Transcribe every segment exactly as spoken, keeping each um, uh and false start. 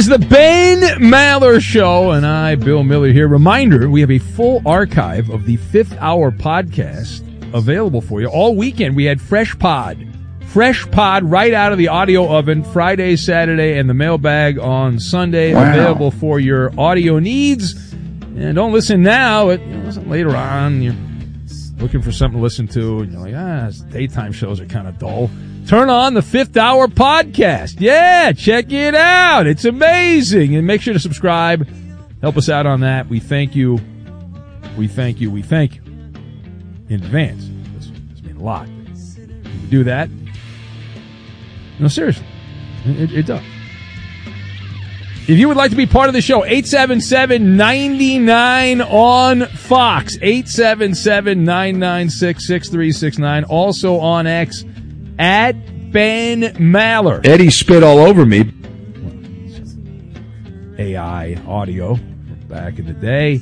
is the Ben Maller Show, and I, Bill Miller, here. Reminder, we have a full archive of the Fifth Hour podcast available for you. All weekend, we had Fresh Pod. Fresh Pod right out of the audio oven, Friday, Saturday, and the mailbag on Sunday. Wow. Available for your audio needs. And don't listen now. It, you know, listen later on. You're looking for something to listen to, and you're like, ah, daytime shows are kind of dull. Turn on the Fifth Hour podcast. Yeah, check it out. It's amazing. And make sure to subscribe. Help us out on that. We thank you. We thank you. We thank you in advance. This, this means a lot. If we do that. No, seriously. It, it does. If you would like to be part of the show, eight seven seven, nine nine on Fox. eight seven seven, nine nine six, six three six nine. Also on X. At Ben Maller. Eddie spit all over me. A I audio from back in the day.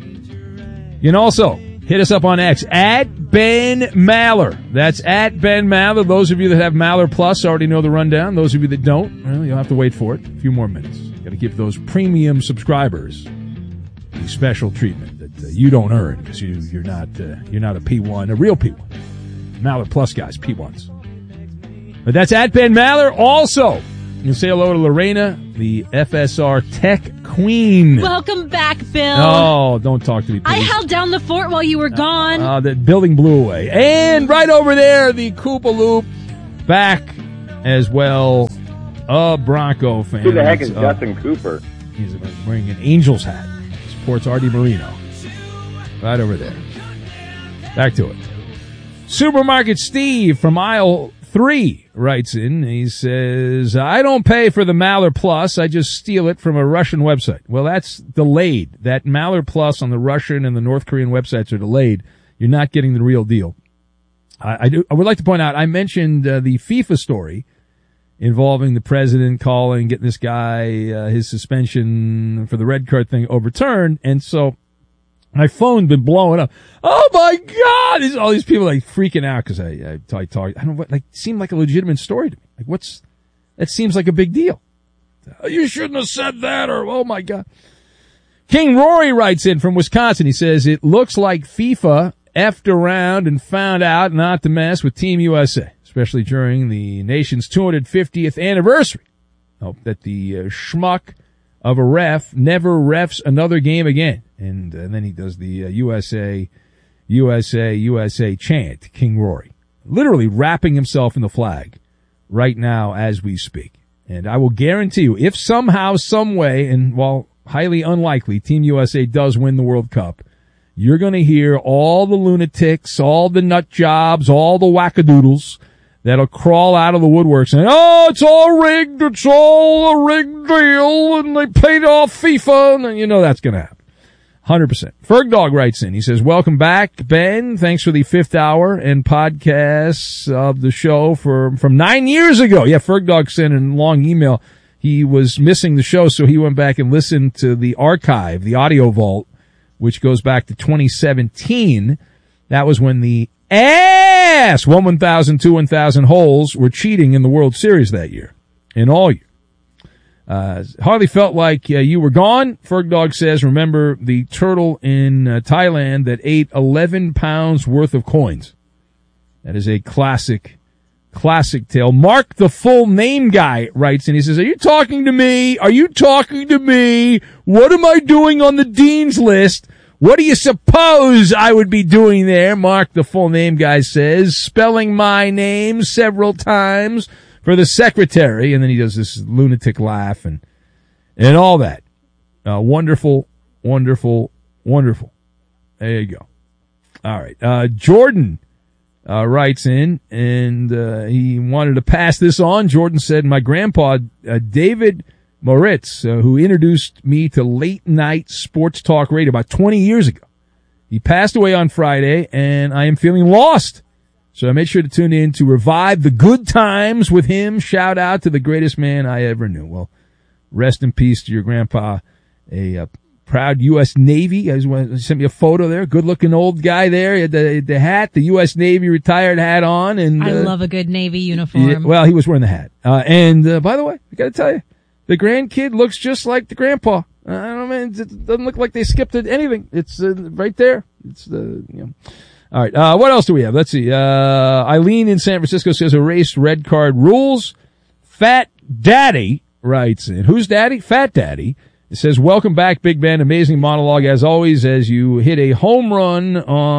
You can also hit us up on X at Ben Maller. That's at Ben Maller. Those of you that have Maller Plus already know the rundown. Those of you that don't, well, you'll have to wait for it. A few more minutes. Got to give those premium subscribers the special treatment that uh, you don't earn because you, you're not uh, you're not a P one, a real P one. Maller Plus guys, P ones. But that's at Ben Maller. Also, you can say hello to Lorena, the F S R Tech Queen. Welcome back, Bill. Oh, don't talk to me, please. I held down the fort while you were gone. Uh, uh, the building blew away. And right over there, the Koopa Loop back as well. A Bronco fan. Who the heck is uh, Justin Cooper? He's wearing an Angels hat. Supports Artie Moreno. Right over there. Back to it. Supermarket Steve from aisle three writes in. He says, I don't pay for the Maller Plus. I just steal it from a Russian website. Well, that's delayed. That Maller Plus on the Russian and the North Korean websites are delayed. You're not getting the real deal. I, I, do, I would like to point out, I mentioned uh, the FIFA story involving the president calling, getting this guy, uh, his suspension for the red card thing overturned. And so my phone's been blowing up. Oh my God! There's all these people like freaking out because I, I, I talked. I don't know what, like, seemed like a legitimate story to me. Like, what's, that seems like a big deal. You shouldn't have said that, or, oh my God. King Rory writes in from Wisconsin. He says, it looks like FIFA effed around and found out not to mess with Team U S A, especially during the nation's two hundred fiftieth anniversary. Hope that the uh, schmuck of a ref never refs another game again. And, uh, and then he does the uh, U S A, U S A, U S A chant, King Rory. Literally wrapping himself in the flag right now as we speak. And I will guarantee you, if somehow, some way, and while highly unlikely, Team U S A does win the World Cup, you're going to hear all the lunatics, all the nut jobs, all the wackadoodles that'll crawl out of the woodwork saying, oh, it's all rigged, it's all a rigged deal, and they paid off FIFA, and you know that's going to happen. one hundred percent. Fergdog writes in. He says, welcome back, Ben. Thanks for the fifth hour and podcasts of the show for, from nine years ago. Yeah, Fergdog sent a long email. He was missing the show, so he went back and listened to the archive, the audio vault, which goes back to twenty seventeen. That was when the ass one one thousand, two one thousand holes were cheating in the World Series that year, in all year. Uh, hardly felt like uh, you were gone. Fergdog says, remember the turtle in uh, Thailand that ate eleven pounds worth of coins. That is a classic, classic tale. Mark the full name guy writes, and he says, are you talking to me? Are you talking to me? What am I doing on the dean's list? What do you suppose I would be doing there? Mark the full name guy says, spelling my name several times for the secretary, and then he does this lunatic laugh and and all that. Uh, wonderful, wonderful, wonderful. There you go. All right. Uh, Jordan uh, writes in, and uh, he wanted to pass this on. Jordan said, my grandpa, uh, David Moritz, uh, who introduced me to late night sports talk radio about twenty years ago. He passed away on Friday, and I am feeling lost. So I made sure to tune in to revive the good times with him. Shout out to the greatest man I ever knew. Well, rest in peace to your grandpa, a uh, proud U S Navy. He sent me a photo there. Good-looking old guy there. He had the, the hat, the U S Navy retired hat on. And I uh, love a good Navy uniform. Yeah, well, he was wearing the hat. Uh, and uh, by the way, I got to tell you, The grandkid looks just like the grandpa. I don't mean, it doesn't look like they skipped it, anything. It's uh, right there. It's the, you know. All right. Uh, what else do we have? Let's see. Uh, Eileen in San Francisco says erased red card rules. Fat Daddy writes in. Who's Daddy? Fat Daddy. It says, welcome back, Big Ben. Amazing monologue as always as you hit a home run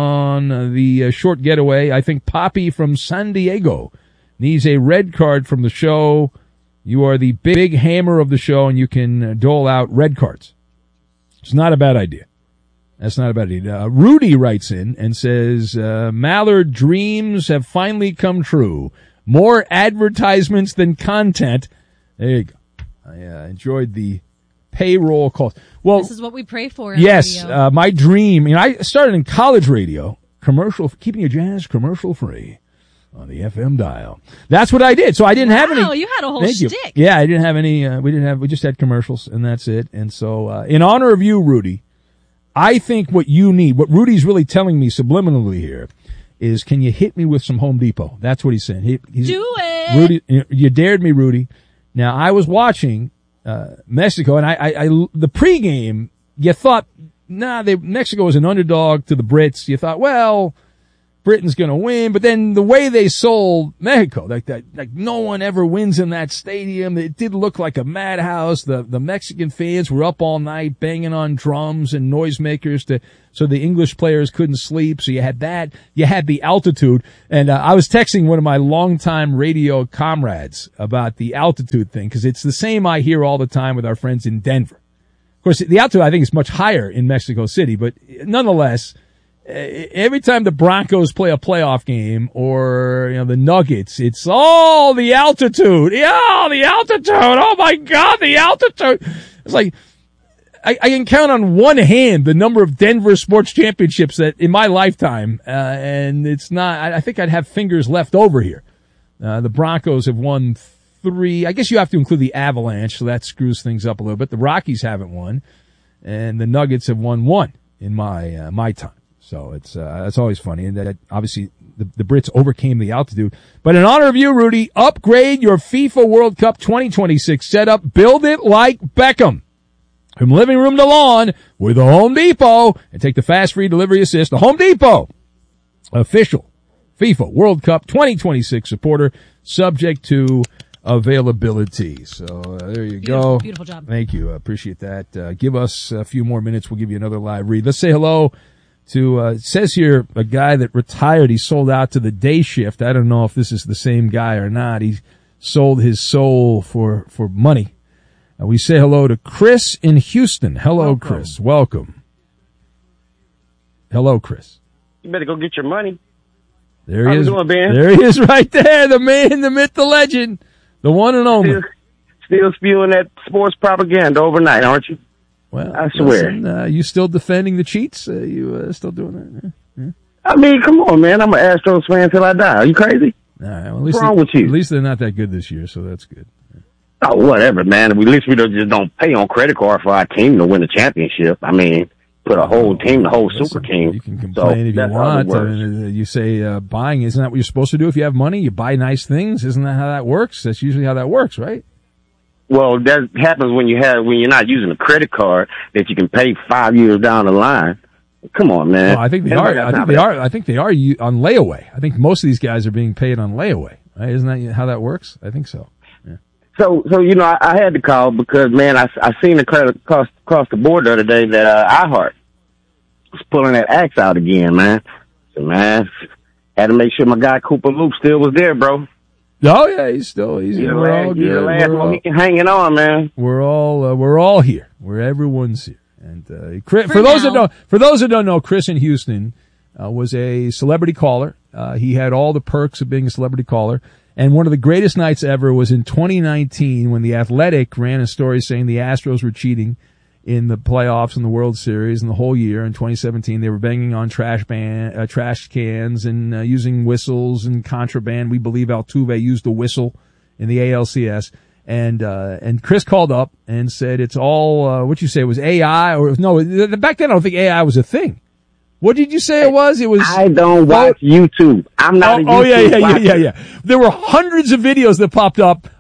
on the uh, short getaway. I think Poppy from San Diego needs a red card from the show. You are the big hammer of the show, and you can dole out red cards. It's not a bad idea. That's not a bad idea. Uh, Rudy writes in and says, uh, Mallard dreams have finally come true. More advertisements than content. There you go. I uh, enjoyed the payroll calls. Well, this is what we pray for. In yes, radio. Uh, my dream. You know, I started in college radio, commercial, keeping your jazz commercial free on the F M dial. That's what I did. So I didn't wow, have any. Wow, you had a whole Thank shtick. You. Yeah, I didn't have any. Uh, we didn't have. We just had commercials, and that's it. And so, uh, in honor of you, Rudy, I think what you need, what Rudy's really telling me subliminally here, is can you hit me with some Home Depot? That's what he's saying. He, he's, Do it, Rudy. You, you dared me, Rudy. Now I was watching uh, Mexico, and I, I, I, the pregame, you thought, nah, they, Mexico was an underdog to the Brits. You thought, well, Britain's going to win, but then the way they sold Mexico, like that, like no one ever wins in that stadium. It did look like a madhouse. The the Mexican fans were up all night banging on drums and noisemakers to so the English players couldn't sleep. So you had that. You had the altitude, and uh, I was texting one of my longtime radio comrades about the altitude thing because it's the same I hear all the time with our friends in Denver. Of course, the altitude I think is much higher in Mexico City, but nonetheless. Every time the Broncos play a playoff game or, you know, the Nuggets, it's all the altitude. Yeah, the altitude. Oh my God, the altitude. It's like, I, I can count on one hand the number of Denver sports championships that in my lifetime, uh, and it's not, I, I think I'd have fingers left over here. Uh, the Broncos have won three. I guess you have to include the Avalanche, so that screws things up a little bit. The Rockies haven't won, and the Nuggets have won one in my, uh, my time. So it's, uh, it's always funny. And that obviously the, the Brits overcame the altitude. But in honor of you, Rudy, upgrade your FIFA World Cup twenty twenty-six setup. Build it like Beckham. From living room to lawn with the Home Depot and take the fast free delivery assist. The Home Depot official FIFA World Cup twenty twenty-six supporter subject to availability. So uh, there you beautiful, go. Beautiful job. Thank you. I appreciate that. Uh, give us a few more minutes. We'll give you another live read. Let's say hello to, uh, it says here, a guy that retired. He sold out to the day shift. I don't know if this is the same guy or not. He sold his soul for, for money. Uh, we say hello to Chris in Houston. Hello, Welcome. Chris. Welcome. Hello, Chris. You better go get your money. There he How is. you doing, Ben? There he is right there. The man, the myth, the legend. The one and only. Still, still spewing that sports propaganda overnight, aren't you? Well, I swear. Listen, uh, you still defending the cheats? Uh, you uh, still doing that? Yeah. Yeah. I mean, come on, man. I'm an Astros fan till I die. Are you crazy? All right, well, at least What's wrong they, with you? At least they're not that good this year, so that's good. Yeah. Oh, whatever, man. At least we don't, just don't pay on credit card for our team to win the championship. I mean, put a whole team, the whole Listen, super team. You can complain so if you that's how want. it I works. mean, uh, you say uh, buying, isn't that what you're supposed to do? If you have money, you buy nice things. Isn't that how that works? That's usually how that works, right? Well, that happens when you have when you're not using a credit card that you can pay five years down the line. Come on, man. No, I think they Everybody are. I got think time they for are. I think they are u- on layaway. I think most of these guys are being paid on layaway. Right? Isn't that how that works? I think so. Yeah. So, so you know, I, I had to call because, man, I, I seen across, across the board the other day that uh, iHeart was pulling that axe out again, man. So, man, had to make sure my guy Cooper Loop still was there, bro. Oh yeah, he's still he's. He's the we're all last, he's the good. last We're one all, he can hanging on, man. we're all uh, we're all here. We're everyone's here. And uh, Chris, for, For those that now. don't for those that don't know, Chris in Houston uh, was a celebrity caller. Uh, he had all the perks of being a celebrity caller. And one of the greatest nights ever was in twenty nineteen when The Athletic ran a story saying the Astros were cheating in the playoffs and the World Series and the whole year. In twenty seventeen, they were banging on trash ban, uh, trash cans and uh, using whistles and contraband. We believe Altuve used a whistle in the A L C S. And, uh, and Chris called up and said it's all, uh, what you say, it was A I or no, back then I don't think A I was a thing. What did you say it was? It was. I don't watch YouTube. I'm not Oh, a YouTube oh yeah, yeah, yeah, watcher. yeah, yeah. There were hundreds of videos that popped up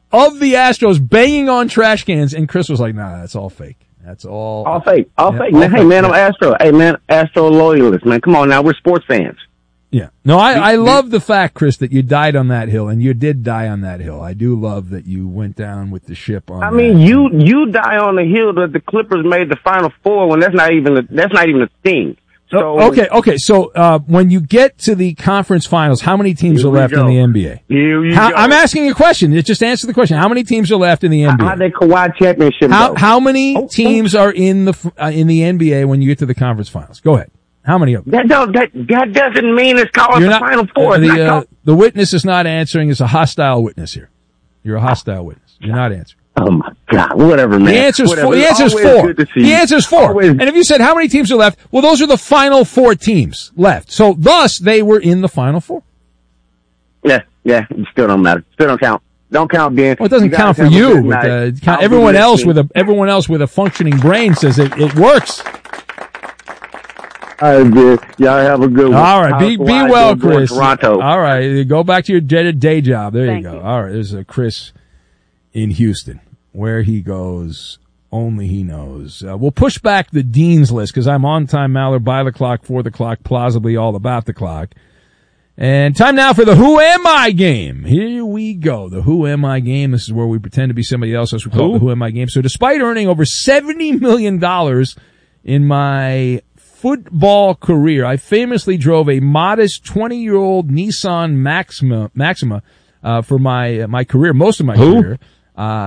of the Astros banging on trash cans, and Chris was like, nah, that's all fake. That's all. All fake. All yeah, fake. all Man, hey, fake, man, yeah. I'm Astro. Hey, man, Astro loyalist, man. Come on now. We're sports fans. Yeah. No, I, I love the fact, Chris, that you died on that hill, and you did die on that hill. I do love that you went down with the ship on I that. mean, you you die on the hill that the Clippers made the Final Four when that's not even a, that's not even a thing. So Oh, okay, okay. So, uh, when you get to the conference finals, how many teams Here are we left go. in the N B A? Here you How, go. I'm asking you a question. Just answer the question. How many teams are left in the N B A? How did Kawhi championship How, go? how many Oh, teams are in the, f- uh, in the N B A when you get to the conference finals? Go ahead. How many of them? That don't that that doesn't mean it's called You're the not, Final Four. uh, It's not the, uh, called- the witness is not answering. It's a hostile witness here. You're a hostile witness. You're not answering. Oh my God! Whatever, man. The answer's Whatever. four. The answer's Always four. good to see The you. answer's four. Always- And if you said how many teams are left, well, those are the final four teams left. So thus, they were in the final four. Yeah, yeah. It still don't matter. Still don't count. Don't count, Ben. Well, it doesn't You count guys for have a you, good but night. uh, count, I'll everyone be else listening. with a everyone else with a functioning brain says it, it works. All right, Ben. Y'all have a good one. All right, be How's be Kawhi well, doing in Chris. Toronto. All right, go back to your day, day job. There Thank you go. you. All right, there's a Chris in Houston. Where he goes, only he knows. Uh, we'll push back the Dean's list because I'm on time, Maller, by the clock, for the clock, plausibly all about the clock. And time now for the Who Am I game. Here we go. The Who Am I game. This is where we pretend to be somebody else. As we call it the Who Am I game. So despite earning over seventy million dollars in my football career, I famously drove a modest twenty-year-old Nissan Maxima, Maxima, uh, for my, uh, my career, most of my Who? career. Uh,